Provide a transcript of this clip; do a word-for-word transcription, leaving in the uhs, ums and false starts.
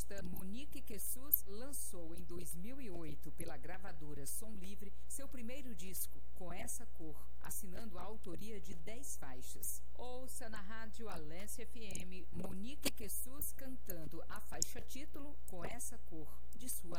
artista Monique Quessus lançou em dois mil e oito pela gravadora Som Livre seu primeiro disco, Com Essa Cor, assinando a autoria de dez faixas. Ouça na rádio Alesse F M Monique Quessus cantando a faixa título Com Essa Cor, de sua